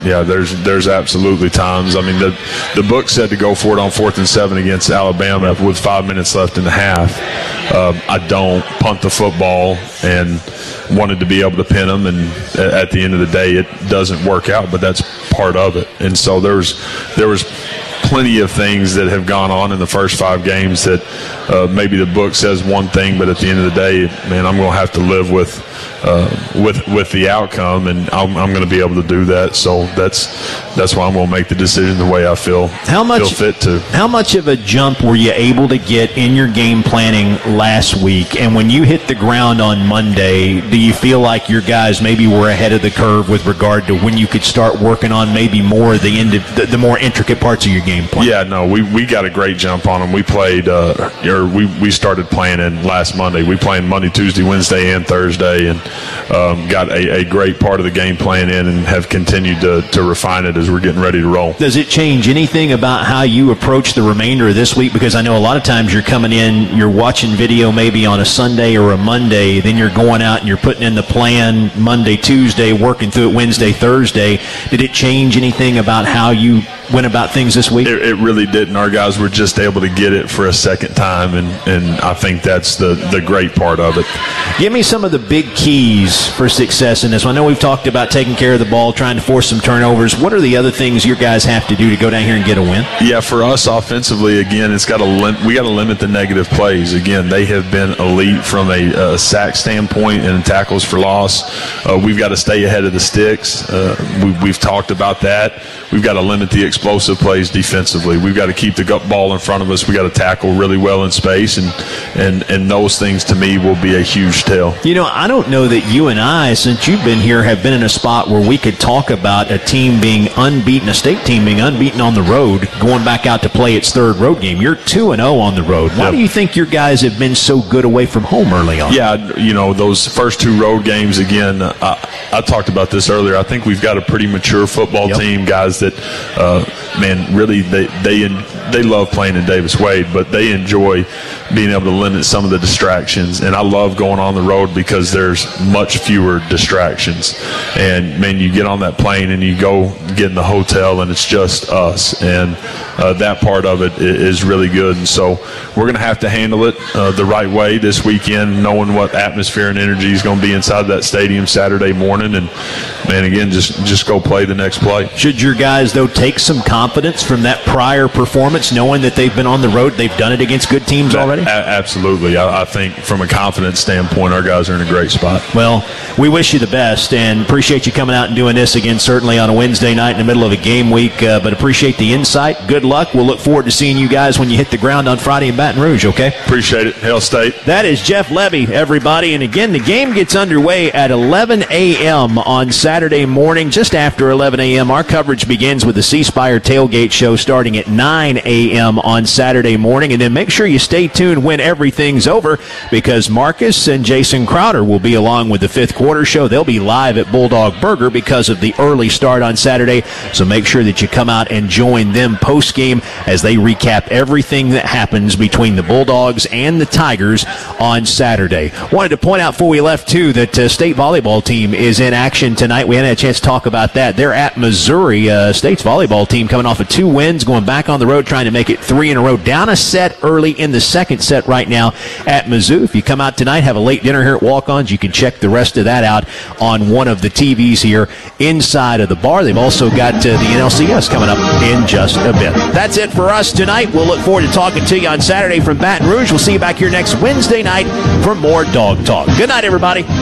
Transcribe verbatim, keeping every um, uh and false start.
Yeah, there's there's absolutely times. I mean, the the book said to go for it on fourth and seven against Alabama with five minutes left in the half. Uh, I don't punt the football and wanted to be able to pin them, and at the end of the day, it doesn't work out. But that's part of it. And so there's there was plenty of things that have gone on in the first five games that uh, maybe the book says one thing, but at the end of the day, man, I'm going to have to live with. Uh, with with the outcome, and I'm, I'm going to be able to do that. So that's that's why I'm going to make the decision the way I feel how much, feel fit to. How much of a jump were you able to get in your game planning last week? And when you hit the ground on Monday, do you feel like your guys maybe were ahead of the curve with regard to when you could start working on maybe more of the end of the, the more intricate parts of your game plan? Yeah, no, we, we got a great jump on them. We played, uh, or we we started playing in last Monday. We played Monday, Tuesday, Wednesday, and Thursday, and Um, got a, a great part of the game plan in and have continued to, to refine it as we're getting ready to roll. Does it change anything about how you approach the remainder of this week? Because I know a lot of times you're coming in, you're watching video maybe on a Sunday or a Monday, then you're going out and you're putting in the plan Monday, Tuesday, working through it Wednesday, Thursday. Did it change anything about how you went about things this week? It, it really didn't. Our guys were just able to get it for a second time, and, and I think that's the, the great part of it. Give me some of the big keys for success in this one. I know we've talked about taking care of the ball, trying to force some turnovers. What are the other things your guys have to do to go down here and get a win? Yeah, for us offensively, again, it's got to lim- we got to limit the negative plays. Again, they have been elite from a, a sack standpoint and tackles for loss. Uh, we've got to stay ahead of the sticks. Uh, we, we've talked about that. We've got to limit the explosive plays defensively. We've got to keep the gut ball in front of us. We've got to tackle really well in space, and, and, and those things to me will be a huge tell. You know, I don't know that you and I, since you've been here, have been in a spot where we could talk about a team being unbeaten, a state team being unbeaten on the road, going back out to play its third road game. You're two and oh on the road. Why yep. do you think your guys have been so good away from home early on? Yeah, you know, those first two road games, again, I, I talked about this earlier. I think we've got a pretty mature football yep. team, guys that, uh, man, really they, they, they love playing in Davis-Wade, but they enjoy being able to limit some of the distractions. And I love going on the road because there's much fewer distractions. And, man, you get on that plane and you go get in the hotel and it's just us. And uh, that part of it is really good. And so we're going to have to handle it uh, the right way this weekend, knowing what atmosphere and energy is going to be inside that stadium Saturday morning. And, man, again, just, just go play the next play. Should your guys, though, take some confidence from that prior performance, knowing that they've been on the road, they've done it against good teams already? A- absolutely. I, I think from a confidence standpoint, our guys are in a great spot. Well, we wish you the best and appreciate you coming out and doing this again, certainly on a Wednesday night in the middle of a game week, uh, but appreciate the insight. Good luck. We'll look forward to seeing you guys when you hit the ground on Friday in Baton Rouge, okay? Appreciate it. Hail State. That is Jeff Lebby, everybody. And again, the game gets underway at eleven a.m. on Saturday morning. Just after eleven a.m., our coverage begins with the C Spire Tailgate Show starting at nine a.m. on Saturday morning. And then make sure you stay tuned when everything's over, because Marcus and Jason Crowder will be along with the fifth quarter show. They'll be live at Bulldog Burger because of the early start on Saturday. So make sure that you come out and join them post-game as they recap everything that happens between the Bulldogs and the Tigers on Saturday. Wanted to point out before we left, too, that uh, state volleyball team is in action tonight. We hadn't had a chance to talk about that. They're at Missouri. Uh, state's volleyball team coming off of two wins, going back on the road, trying to make it three in a row. Down a set early in the second set right now at Mizzou. If you come out tonight, have a late dinner here at Walk-Ons, you can check the rest of that out on one of the T Vs here inside of the bar. They've also got uh, the N L C S coming up in just a bit. That's it for us tonight. We'll look forward to talking to you on Saturday from Baton Rouge. We'll see you back here next Wednesday night for more Dog Talk. Good night, everybody.